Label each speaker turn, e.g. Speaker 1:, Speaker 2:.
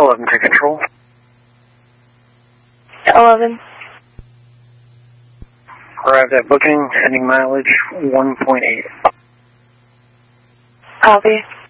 Speaker 1: 11 to control.
Speaker 2: 11.
Speaker 1: Arrived at booking, heading mileage 1.8.
Speaker 2: Copy.